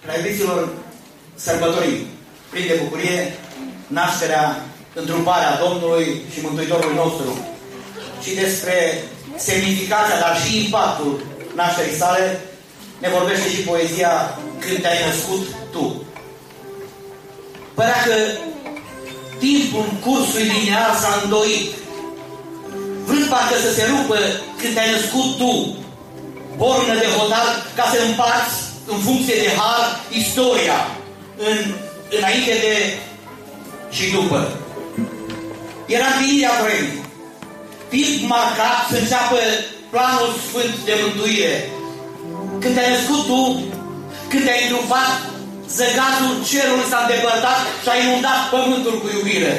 la iubiților sărbătorii plin de bucurie nașterea, întruparea Domnului și Mântuitorului nostru și despre semnificația, dar și impactul nașterii sale, ne vorbește și poezia Când te-ai născut tu. Părea că timpul cursului linear s-a îndoit, vrând parcă să se rupă când te-ai născut tu, bornă de hotar, ca să împarți în funcție de har istoria, înainte de și după. Era împlinirea vremii, timp marcat să înceapă planul sfânt de mântuire. Când te-ai născut tu, când te-ai întrupat, zăgatul cerului s-a îndepărtat și a inundat pământul cu iubire.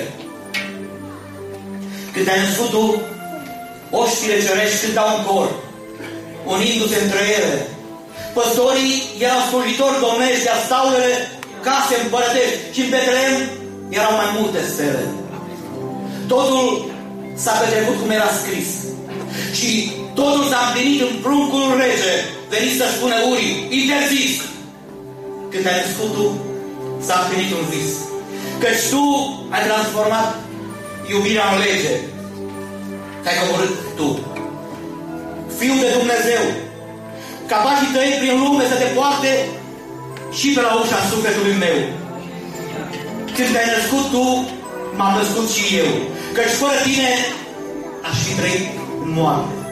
Când te-ai născut tu, oștile cerești cântau în cor, unindu-se între ele. Păstorii erau slujitori domnești de staulele case împărătești și în Betlehem erau mai multe stele. Totul s-a petrecut cum era scris și totul s-a împlinit în pruncul rege, venit să spună Urii, interzis. Când te-ai născut tu, s-a împlinit un vis. Căci tu ai transformat iubirea în lege. Te-ai coborât tu, Fiul de Dumnezeu, ca pașii tăi prin lume să te poarte și pe la ușa sufletului meu. Când te-ai născut tu, m-am născut și eu, căci fără tine aș fi trăit în moarte.